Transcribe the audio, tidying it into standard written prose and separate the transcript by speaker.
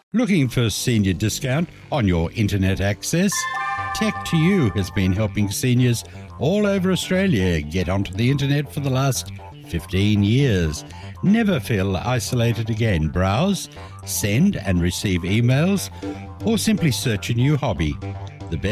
Speaker 1: Looking for senior discount on your internet access? Tech2U has been helping seniors all over Australia get onto the internet for the last 15 years. Never feel isolated again. Browse, send and receive emails, or simply search a new hobby.